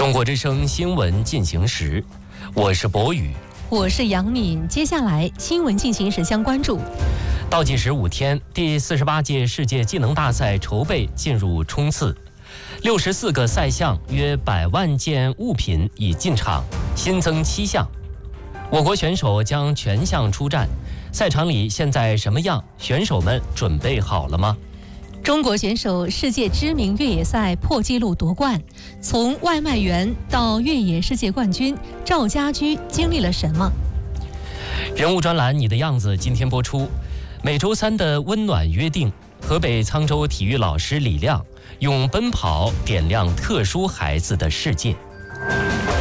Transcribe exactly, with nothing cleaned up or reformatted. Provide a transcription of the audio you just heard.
中国之声新闻进行时，我是博宇， 我是杨敏。接下来新闻进行时将关注： 倒计时五天，第四十八届世界技能大赛筹备进入冲刺，六十四个赛项，约百万件物品已进场，新增七项。我国选手将全项出战，赛场里现在什么样？选手们准备好了吗？ 中国选手世界知名越野赛破纪录夺冠，从外卖员到越野世界冠军，赵家驹经历了什么？ 人物专栏《你的样子》今天播出。每周三的温暖约定，河北沧州体育老师李亮用奔跑点亮特殊孩子的世界。